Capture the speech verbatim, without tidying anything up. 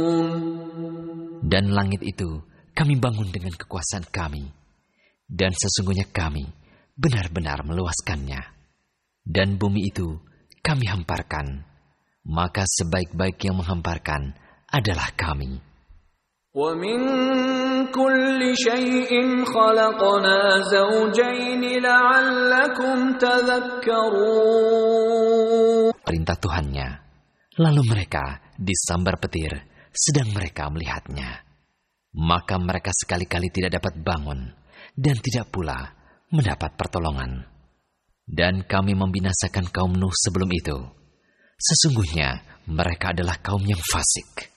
Dan langit itu kami bangun dengan kekuasaan kami, dan sesungguhnya kami benar-benar meluaskannya. Dan bumi itu kami hamparkan, maka sebaik-baik yang menghamparkan adalah kami. وَمِن كُلِّ شَيْءٍ خَلَقْنَا زَوْجَيْنِ لَعَلَّكُمْ تَذَكَّرُونَ. Perintah Tuhannya, lalu mereka disambar petir sedang mereka melihatnya. Maka mereka sekali-kali tidak dapat bangun dan tidak pula mendapat pertolongan. Dan kami membinasakan kaum Nuh sebelum itu. Sesungguhnya mereka adalah kaum yang fasik.